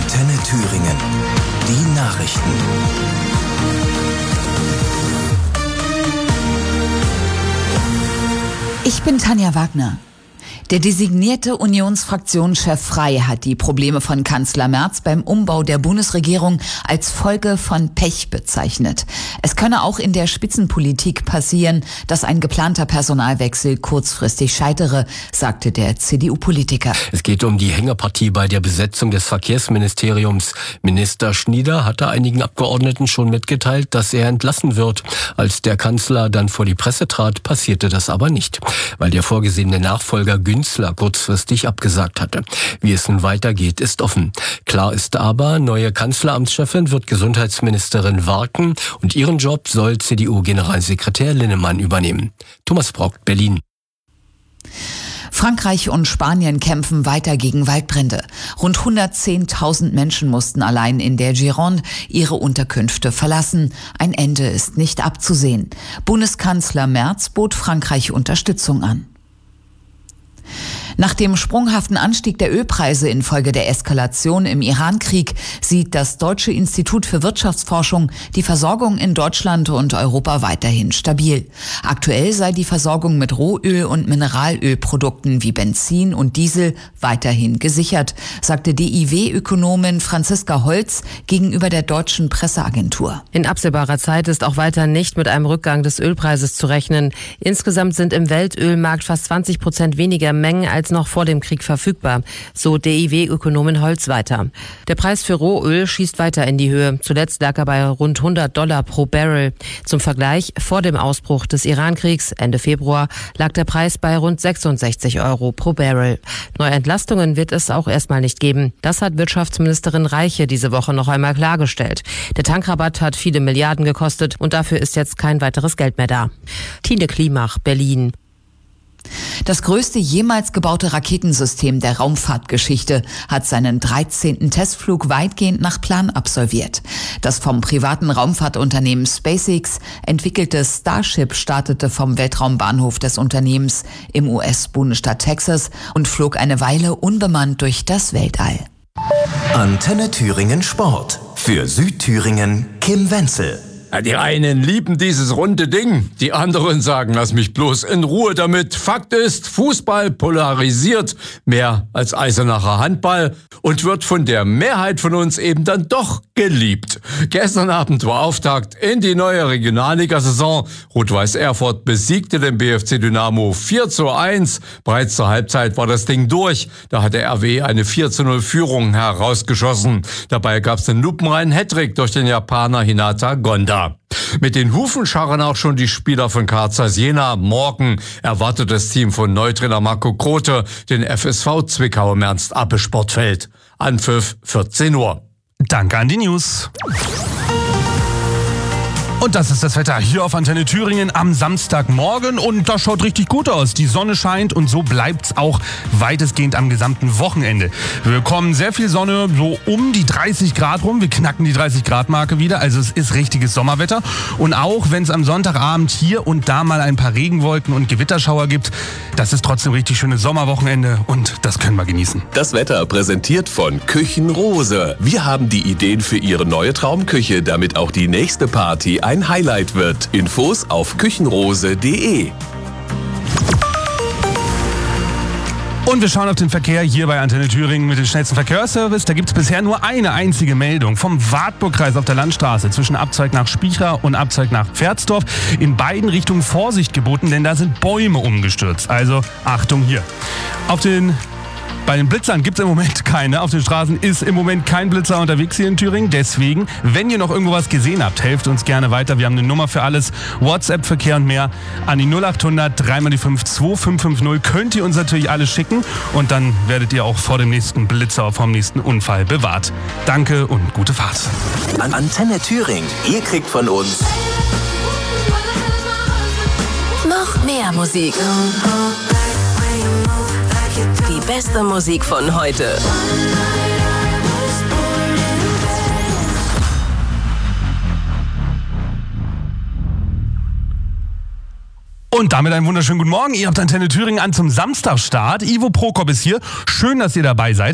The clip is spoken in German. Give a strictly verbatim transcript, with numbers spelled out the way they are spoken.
Antenne Thüringen. Die Nachrichten. Ich bin Tanja Wagner. Der designierte Unionsfraktionschef Frey hat die Probleme von Kanzler Merz beim Umbau der Bundesregierung als Folge von Pech bezeichnet. Es könne auch in der Spitzenpolitik passieren, dass ein geplanter Personalwechsel kurzfristig scheitere, sagte der C D U-Politiker. Es geht um die Hängepartie bei der Besetzung des Verkehrsministeriums. Minister Schnieder hatte einigen Abgeordneten schon mitgeteilt, dass er entlassen wird. Als der Kanzler dann vor die Presse trat, passierte das aber nicht, weil der vorgesehene Nachfolger Günzler kurzfristig abgesagt hatte. Wie es nun weitergeht, ist offen. Klar ist aber, neue Kanzleramtschefin wird Gesundheitsministerin Warken und ihren Job soll C D U-Generalsekretär Linnemann übernehmen. Thomas Brockt, Berlin. Frankreich und Spanien kämpfen weiter gegen Waldbrände. Rund hundertzehntausend Menschen mussten allein in der Gironde ihre Unterkünfte verlassen. Ein Ende ist nicht abzusehen. Bundeskanzler Merz bot Frankreich Unterstützung an. Nach dem sprunghaften Anstieg der Ölpreise infolge der Eskalation im Iran-Krieg sieht das Deutsche Institut für Wirtschaftsforschung die Versorgung in Deutschland und Europa weiterhin stabil. Aktuell sei die Versorgung mit Rohöl- und Mineralölprodukten wie Benzin und Diesel weiterhin gesichert, sagte D I W-Ökonomin Franziska Holz gegenüber der deutschen Presseagentur. In absehbarer Zeit ist auch weiter nicht mit einem Rückgang des Ölpreises zu rechnen. Insgesamt sind im Weltölmarkt fast zwanzig Prozent weniger Mengen als noch vor dem Krieg verfügbar, so D I W-Ökonomin Holz weiter. Der Preis für Rohöl schießt weiter in die Höhe. Zuletzt lag er bei rund hundert Dollar pro Barrel. Zum Vergleich, vor dem Ausbruch des Iran-Kriegs Ende Februar lag der Preis bei rund sechsundsechzig Euro pro Barrel. Neue Entlastungen wird es auch erstmal nicht geben. Das hat Wirtschaftsministerin Reiche diese Woche noch einmal klargestellt. Der Tankrabatt hat viele Milliarden gekostet und dafür ist jetzt kein weiteres Geld mehr da. Tine Klimach, Berlin. Das größte jemals gebaute Raketensystem der Raumfahrtgeschichte hat seinen dreizehnten Testflug weitgehend nach Plan absolviert. Das vom privaten Raumfahrtunternehmen SpaceX entwickelte Starship startete vom Weltraumbahnhof des Unternehmens im U S-Bundesstaat Texas und flog eine Weile unbemannt durch das Weltall. Antenne Thüringen Sport. Für Südthüringen Kim Wenzel. Ja, die einen lieben dieses runde Ding, die anderen sagen, lass mich bloß in Ruhe damit. Fakt ist, Fußball polarisiert mehr als Eisenacher Handball und wird von der Mehrheit von uns eben dann doch geliebt. Gestern Abend war Auftakt in die neue Regionalliga-Saison. Rot-Weiß Erfurt besiegte den B F C Dynamo vier zu eins. Bereits zur Halbzeit war das Ding durch. Da hat der R W eine vier zu null Führung herausgeschossen. Dabei gab es einen lupenreinen Hattrick durch den Japaner Hinata Gonda. Mit den Hufen scharren auch schon die Spieler von Karzer Jena. Morgen erwartet das Team von Neutrainer Marco Grote den F S V Zwickau im Ernst-Appel-Sportfeld. Anpfiff vierzehn Uhr. Danke an die News. Und das ist das Wetter hier auf Antenne Thüringen am Samstagmorgen und das schaut richtig gut aus. Die Sonne scheint und so bleibt's auch weitestgehend am gesamten Wochenende. Wir bekommen sehr viel Sonne, so um die dreißig Grad rum. Wir knacken die dreißig Grad Marke wieder, also es ist richtiges Sommerwetter. Und auch wenn es am Sonntagabend hier und da mal ein paar Regenwolken und Gewitterschauer gibt, das ist trotzdem richtig schönes Sommerwochenende und das können wir genießen. Das Wetter präsentiert von Küchenrose. Wir haben die Ideen für Ihre neue Traumküche, damit auch die nächste Party ein ein Highlight wird. Infos auf küchenrose punkt de. Und wir schauen auf den Verkehr hier bei Antenne Thüringen mit dem schnellsten Verkehrsservice. Da gibt es bisher nur eine einzige Meldung vom Wartburgkreis auf der Landstraße zwischen Abzweig nach Spichra und Abzweig nach Pferdsdorf. In beiden Richtungen Vorsicht geboten, denn da sind Bäume umgestürzt. Also Achtung hier. Auf den Bei den Blitzern gibt es im Moment keine. Auf den Straßen ist im Moment kein Blitzer unterwegs hier in Thüringen. Deswegen, wenn ihr noch irgendwo was gesehen habt, helft uns gerne weiter. Wir haben eine Nummer für alles. WhatsApp, Verkehr und mehr an die null acht hundert drei mal die fünf zwei fünf fünf null. Könnt ihr uns natürlich alles schicken. Und dann werdet ihr auch vor dem nächsten Blitzer, vom nächsten Unfall bewahrt. Danke und gute Fahrt. An Antenne Thüringen. Ihr kriegt von uns noch mehr Musik. Die beste Musik von heute. Und damit einen wunderschönen guten Morgen. Ihr habt Antenne Thüringen an zum Samstagstart. Ivo Prokop ist hier. Schön, dass ihr dabei seid.